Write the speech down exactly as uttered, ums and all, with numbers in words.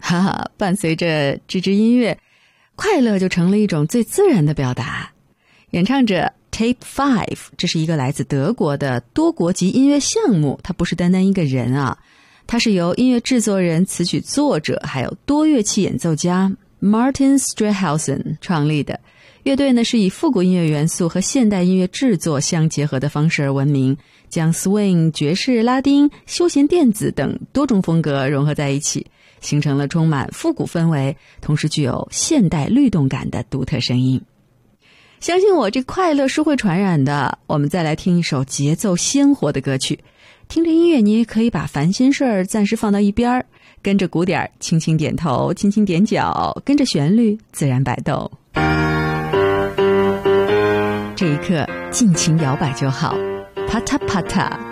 哈哈，伴随着这支音乐，快乐就成了一种最自然的表达。演唱者 Tape Five， 这是一个来自德国的多国籍音乐项目，它不是单单一个人啊，它是由音乐制作人、词曲作者还有多乐器演奏家 Martin Strehausen 创立的。乐队呢是以复古音乐元素和现代音乐制作相结合的方式而闻名，将 swing、爵士、拉丁、休闲电子等多种风格融合在一起，形成了充满复古氛围同时具有现代律动感的独特声音。相信我，这快乐是会传染的。我们再来听一首节奏鲜活的歌曲，听着音乐你也可以把烦心事儿暂时放到一边，跟着鼓点轻轻点头，轻轻点脚，跟着旋律自然摆动。这一刻尽情摇摆就好，啪嗒啪嗒。